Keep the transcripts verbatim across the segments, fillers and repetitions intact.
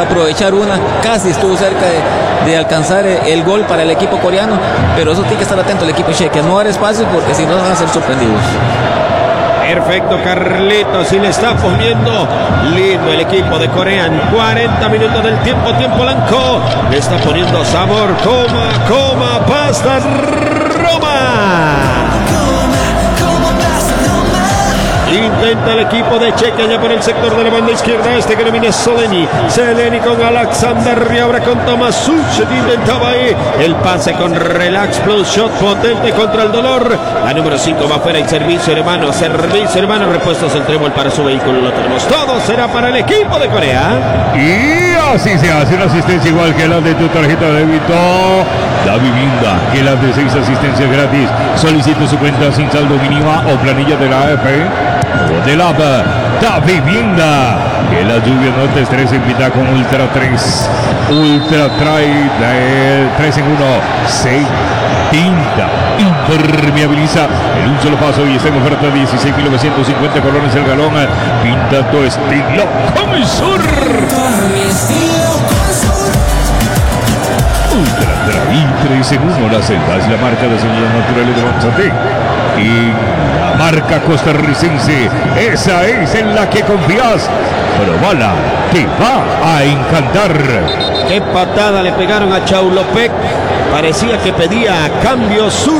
aprovechar una, casi estuvo cerca de, de alcanzar el gol para el equipo coreano, pero eso tiene que estar atento el equipo cheque, no dar espacio porque si no van a ser sorprendidos. Perfecto, Carlitos, y le está poniendo lindo el equipo de Corea en cuarenta minutos del tiempo, tiempo blanco. Le está poniendo sabor, coma, coma, pasta, Roma. Intenta el equipo de Chequia allá por el sector de la banda izquierda. Este que domina Seleni. Seleni con Alexander y ahora con Tomasic. Intentaba ahí el pase con Relax Plus Shot potente contra el dolor. La número cinco va afuera y servicio hermano. Servicio hermano. Repuestos el trébol para su vehículo. Lo tenemos todo. Será para el equipo de Corea. Y así se hace una asistencia igual que la de tu tarjeta de débito. La vivienda que la de seis asistencias gratis. Solicite su cuenta sin saldo mínima o planilla de la A F P. O de la Da Vivienda. Que la lluvia no te estrese, invita con Ultra tres. Ultra trae de tres en uno. Se pinta, impermeabiliza en un solo paso y está en oferta dieciséis mil novecientos cincuenta colones el galón. Pinta tu estilo con el sur. Ultra trae tres en uno. La selva es la marca de sonidos naturales de Monsanté. Y la marca costarricense, esa es en la que confías. Probala, te va a encantar. Qué patada le pegaron a Chaulopec. Parecía que pedía cambio sur.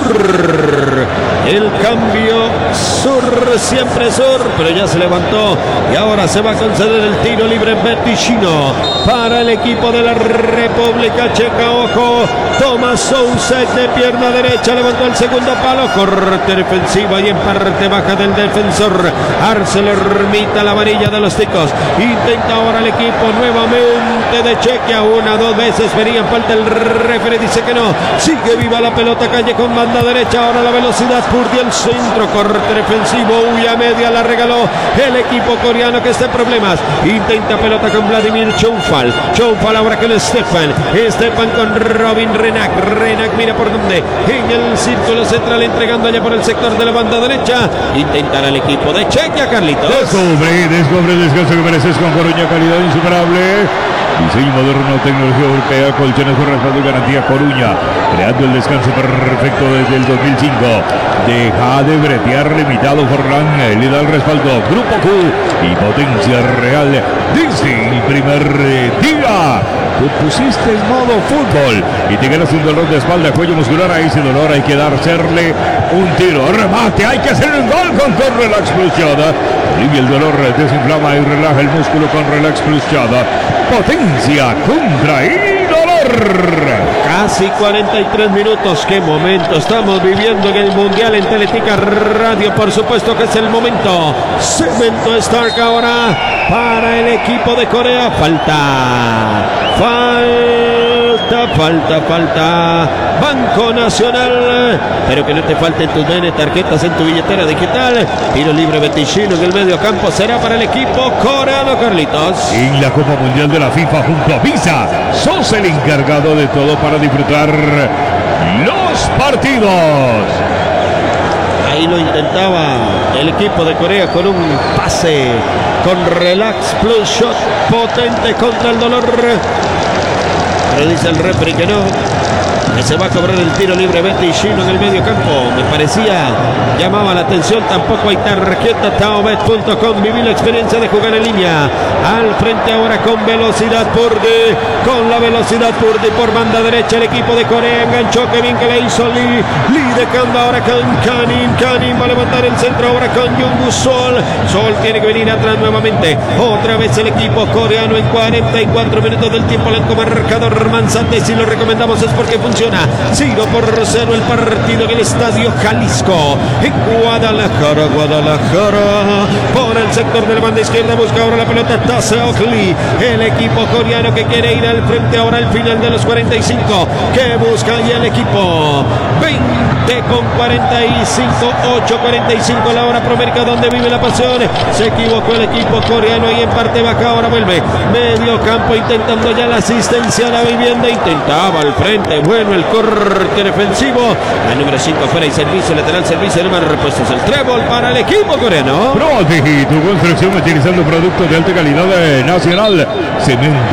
El cambio sur, siempre sur, pero ya se levantó y ahora se va a conceder el tiro libre Beticino para el equipo de la República Checa. Ojo, Tomás Soucek de pierna derecha, levantó el segundo palo, corte defensivo y en parte baja del defensor Arcel Ermita, la varilla de los ticos. Intenta ahora el equipo nuevamente de Chequia, una, dos veces, verían falta, el referee dice que no, sigue viva la pelota, calle con banda derecha, ahora la velocidad Purdy el centro, corte defensivo, huya media, la regaló el equipo coreano que está en problemas. Intenta pelota con Vladimir Choufal, Choufal ahora con Stefan, Stefan con Robin Renak, Renak mira por dónde, en el círculo central entregando allá por el sector de la banda derecha. Intentará el equipo de Chequia, Carlitos. Descubre, descubre el descanso que mereces con Coruña, calidad insuperable. Diseño moderno, tecnología europea, colchones con respaldo y garantía. Coruña, creando el descanso perfecto desde el dos mil cinco. Deja de bretear, limitado Forlán, le da el respaldo. Grupo Q y potencia real desde el primer día. Tú pusiste en modo fútbol y te ganas un dolor de espalda, cuello muscular. A ese dolor hay que darle un tiro, remate, hay que hacer un gol con, con Relax Plus Chada. Alivia el dolor, desinflama y relaja el músculo con Relax Plus Chada. Potencia contra el dolor. Casi cuarenta y tres minutos, qué momento estamos viviendo en el Mundial en Teletica Radio, por supuesto que es el momento. Cemento Stark ahora para el equipo de Corea. Falta, falta, falta, falta. Banco Nacional, pero que no te falten tus bienes, tarjetas en tu billetera digital. Tiro libre Beticino en el medio campo, será para el equipo coreano, Carlitos. En la Copa Mundial de la FIFA junto a Visa, sos el encargado de todo para disfrutar los partidos. Ahí lo intentaba el equipo de Corea con un pase con Relax Plus Shot potente contra el dolor. Pero dice el referee que no, que se va a cobrar el tiro libre Beticino en el medio campo. Me parecía, llamaba la atención, tampoco hay tarjeta. Taobet punto com, viví la experiencia de jugar en línea. Al frente ahora con velocidad Purdy, con la velocidad Purdy por banda derecha el equipo de Corea. Enganchó, que bien que le hizo Lee. Lee de Kanda ahora con Kanin. Kanin va a levantar el centro ahora con Jung Sol. Sol tiene que venir atrás nuevamente. Otra vez el equipo coreano en cuarenta y cuatro minutos del tiempo blanco. Marcador Manzate, si lo recomendamos es porque funciona. Ciro por cero el partido en el Estadio Jalisco, en Guadalajara, Guadalajara. Por el sector de la banda izquierda busca ahora la pelota Taseok Lee, el equipo coreano que quiere ir al frente ahora al final de los cuarenta y cinco, que busca y el equipo veinte con cuarenta y cinco, ocho cuarenta y cinco la hora promérica donde vive la pasión. Se equivocó el equipo coreano y en parte baja, ahora vuelve medio campo intentando ya la asistencia a la vivienda, intentaba al frente, bueno el corte defensivo, la número cinco fuera y servicio lateral, servicio de mano, repuestos el trébol para el equipo coreano. Protege tu construcción utilizando productos de alta calidad nacional. Cemento